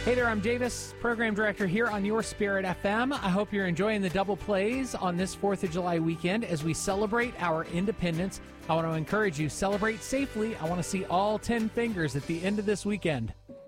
Hey there, I'm Davis, program director here on Your Spirit FM. I hope you're enjoying the double plays on this 4th of July weekend as we celebrate our independence. I want to encourage you, celebrate safely. I want to see all 10 fingers at the end of this weekend.